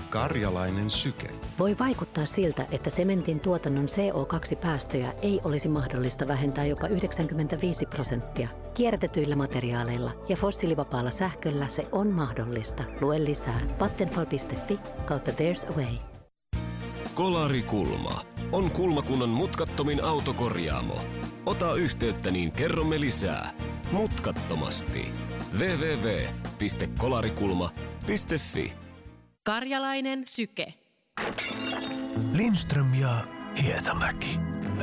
Karjalainen syke. Voi vaikuttaa siltä, että sementin tuotannon CO2-päästöjä ei olisi mahdollista vähentää jopa 95%. Kierrätetyillä materiaaleilla ja fossiilivapaalla sähköllä se on mahdollista. Lue lisää vattenfall.fi/there's a way. Kolarikulma on Kulmakunnan mutkattomin autokorjaamo. Ota yhteyttä, niin kerromme lisää. Mutkattomasti. www.kolarikulma.fi. Karjalainen syke. Lindström ja Hietamäki.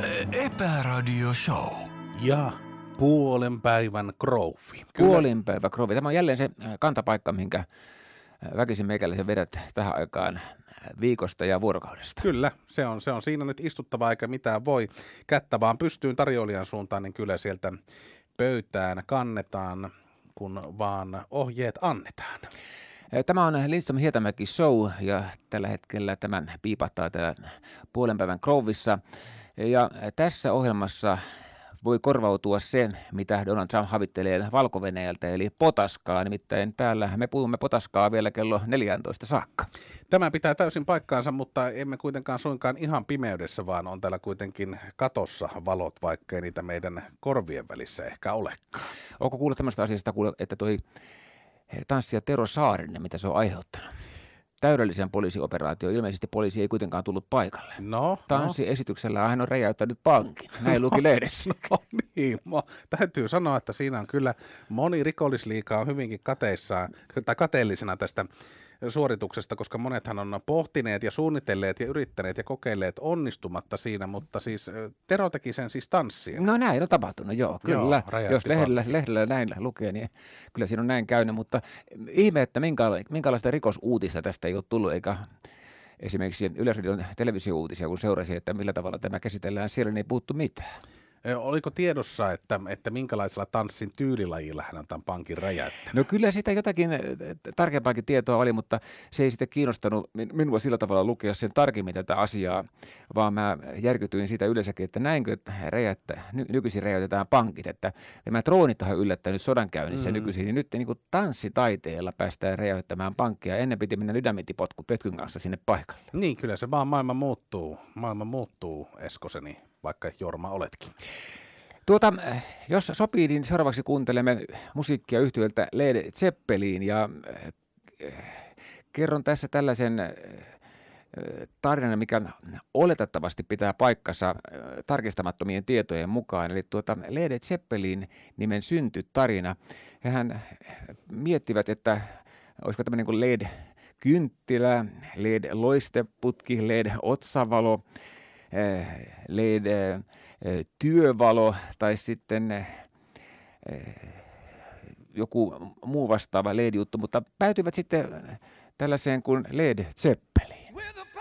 Epäradio Show. Ja puolen päivän Groove. Puolen päivä Groove. Tämä on jälleen se kantapaikka, minkä väkisin meikäläisen vedät tähän aikaan viikosta ja vuorokaudesta. Kyllä, se on siinä nyt istuttava eikä mitään voi. Kättä vaan pystyyn tarjoilijan suuntaan, niin kyllä sieltä pöytään kannetaan, kun vaan ohjeet annetaan. Tämä on Lindström Hietamäki Show ja tällä hetkellä tämän piipahtaa täällä puolen päivän Grovessa. Ja tässä ohjelmassa voi korvautua sen, mitä Donald Trump havittelee Valko-Venäjältä, eli potaskaa. Nimittäin täällä me puhumme potaskaa vielä kello 14 saakka. Tämä pitää täysin paikkaansa, mutta emme kuitenkaan suinkaan ihan pimeydessä, vaan on täällä kuitenkin katossa valot, vaikka ei niitä meidän korvien välissä ehkä olekaan. Onko kuullut tämmöistä asiasta, että toi tanssija Tero Saarinen, mitä se on aiheuttanut? Täydellisen poliisioperaatio. Ilmeisesti poliisi ei kuitenkaan tullut paikalle. Tanssiesityksellä hän on räjäyttänyt pankin. Näin luki lehdessä. No niin, täytyy sanoa, että siinä on kyllä moni rikollisliiga on hyvinkin kateellisena tästä suorituksesta, koska monethan on pohtineet ja suunnitelleet ja yrittäneet ja kokeilleet onnistumatta siinä, mutta siis Tero teki sen siis tanssien. No näin on tapahtunut, joo, kyllä. Joo, jos lehdellä näin lukee, niin kyllä siinä on näin käynyt, mutta ihme, että minkälaista rikosuutista tästä ei ole tullut, eikä esimerkiksi Yleisradion televisio-uutisia, kun seurasi, että millä tavalla tämä käsitellään, siellä ei puuttu mitään. Oliko tiedossa, että minkälaisella tanssin tyylilajilla hän on tämän pankin räjäyttänyt? No kyllä sitä jotakin tarkempaakin tietoa oli, mutta se ei sitten kiinnostanut minua sillä tavalla lukea sen tarkemmin tätä asiaa, vaan mä järkytyin siitä yleensäkin, että näinkö nykyisin räjäytetään pankit, että nämä droonit on yllättänyt sodankäynnissä nykyisin, niin nyt niin kuin tanssitaiteella päästään räjäyttämään pankkia. Ennen piti mennä dynamiittipötkyn kanssa sinne paikalle. Niin, kyllä se vaan maailma muuttuu, Eskoseni, vaikka Jorma oletkin. Jos sopii, niin seuraavaksi kuuntelemme musiikkia yhtyöltä Led Zeppelin ja kerron tässä tällaisen tarinan, mikä oletettavasti pitää paikkansa tarkistamattomien tietojen mukaan. Eli Led Zeppelin nimen syntytarina. Hehän miettivät, että olisiko tämmöinen kuin LED-kynttilä, LED-loisteputki, LED-otsavalo, LED-työvalo tai sitten joku muu vastaava LED-juttu, mutta päätyivät sitten tällaiseen kuin Led Zeppelin.